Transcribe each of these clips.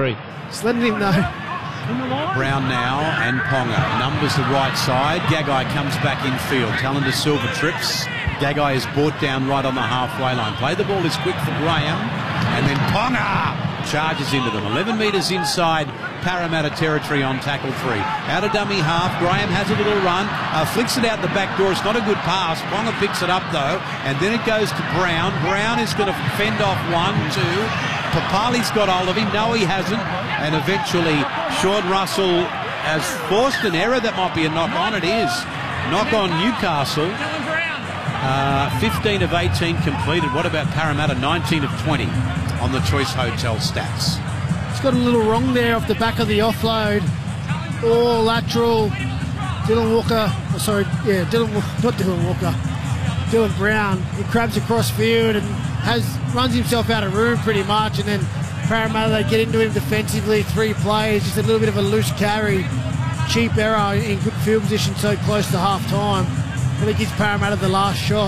3. Just letting him know. Brown now and Ponga. Numbers the right side. Gagai comes back in field. Talon De Silva trips. Gagai is brought down right on the halfway line. Play the ball is quick for Graham. And then Ponga charges into them. 11 metres inside Parramatta territory on tackle 3. Out of dummy half. Graham has a little run. Flicks it out the back door. It's not a good pass. Ponga picks it up though. And then it goes to Brown. Brown is going to fend off 1, 2. Papali's got hold of him. No, he hasn't. And eventually Sean Russell has forced an error. That might be a knock-on. It is. Knock-on Newcastle. 15 of 18 completed. What about Parramatta? 19 of 20 on the Choice Hotel stats. It's got a little wrong there off the back of the offload. All lateral. Dylan Brown. He crabs across field and runs himself out of room pretty much, and then Parramatta, they get into him defensively. 3 plays, just a little bit of a loose carry. Cheap error in good field position so close to half-time. But it gives Parramatta the last shot.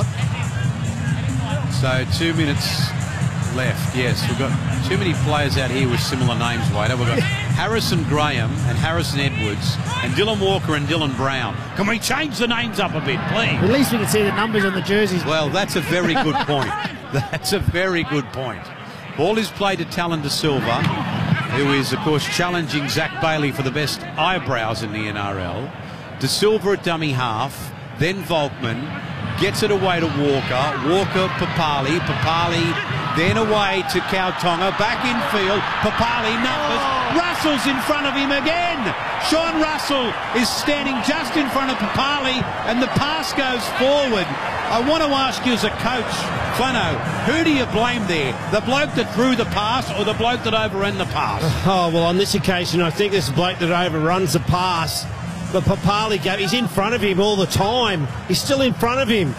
So 2 minutes left. Yes, we've got too many players out here with similar names, Wader. We've got Harrison Graham and Harrison Edwards and Dylan Walker and Dylan Brown. Can we change the names up a bit, please? At least we can see the numbers on the jerseys. Well, that's a very good point. That's a very good point. Ball is played to Talon De Silva, who is, of course, challenging Zach Bailey for the best eyebrows in the NRL. De Silva at dummy half, then Volkman gets it away to Walker. Walker, Papali. Papali then away to Kautonga. Back in field. Papali numbers. Russell's in front of him again. Sean Russell is standing just in front of Papali, and the pass goes forward. I want to ask you as a coach, Flano, who do you blame there? The bloke that threw the pass or the bloke that overran the pass? Oh, well, on this occasion, I think it's the bloke that overruns the pass. But Papali, he's in front of him all the time. He's still in front of him.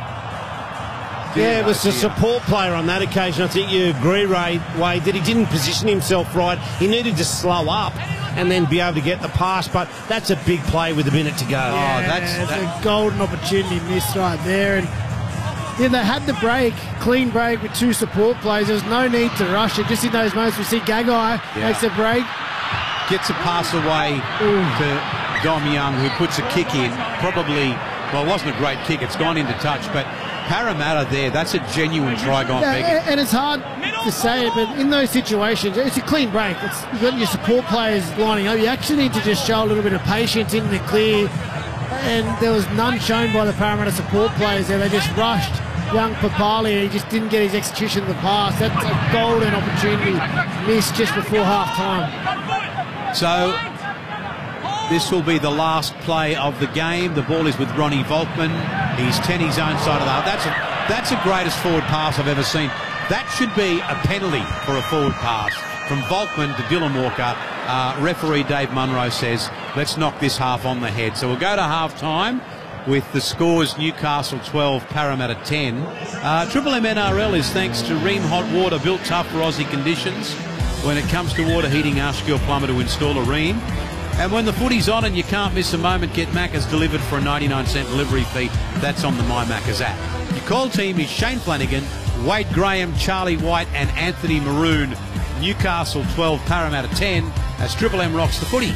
Yeah, it was a support player on that occasion. I think you agree, Wade, that he didn't position himself right. He needed to slow up and then be able to get the pass, but that's a big play with a minute to go. Yeah, that's a golden opportunity missed right there. And yeah, they had the break, clean break with 2 support players. There was no need to rush it. Just in those moments we see Gagai makes a break. Gets a pass away to Dom Young, who puts a kick in. Probably, well, it wasn't a great kick. It's gone into touch, but Parramatta there, that's a genuine try gone begging. And it's hard to say it, but in those situations, it's a clean break. You've got your support players lining up. You actually need to just show a little bit of patience in the clear, and there was none shown by the Parramatta support players there. They just rushed young Papali, and he just didn't get his execution of the pass. That's a golden opportunity missed just before half-time. So this will be the last play of the game. The ball is with Ronnie Volkman. He's 10 his own side of the half. That's the greatest forward pass I've ever seen. That should be a penalty for a forward pass. From Volkman to Dylan Walker, referee Dave Munro says, let's knock this half on the head. So we'll go to half-time with the scores Newcastle 12, Parramatta 10. Triple M NRL is thanks to Ream Hot Water, built tough for Aussie conditions. When it comes to water heating, ask your plumber to install a Ream. And when the footy's on and you can't miss a moment, get Macca's delivered for a 99-cent delivery fee. That's on the My Macca's app. Your call team is Shane Flanagan, Wade Graham, Charlie White and Anthony Maroon. Newcastle 12, Parramatta 10 as Triple M rocks the footy.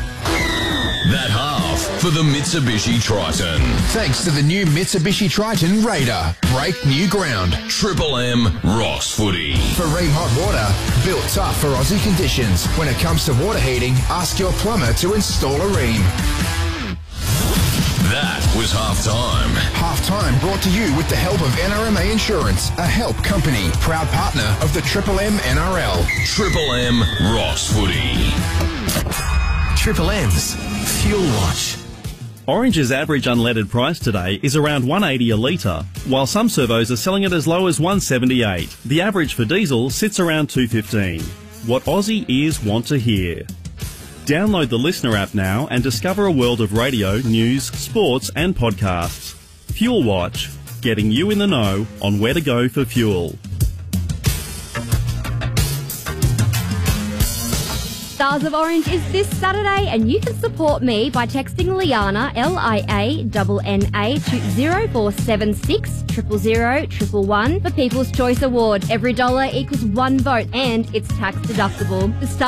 That half for the Mitsubishi Triton. Thanks to the new Mitsubishi Triton Raider. Break new ground. Triple M rocks footy. For Ream Hot Water, built tough for Aussie conditions. When it comes to water heating, ask your plumber to install a Ream. That was halftime. Halftime brought to you with the help of NRMA Insurance, a help company, proud partner of the Triple M NRL. Triple M rocks footy. Triple M's Fuel Watch. Orange's average unleaded price today is around $1.80 a litre, while some servos are selling it as low as $1.78. The average for diesel sits around $2.15. What Aussie ears want to hear. Download the Listener app now and discover a world of radio, news, sports and podcasts. Fuel Watch, getting you in the know on where to go for fuel. Stars of Orange is this Saturday, and you can support me by texting Liana, Lianna, to 0476 000 111 for People's Choice Award. Every dollar equals one vote, and it's tax deductible. The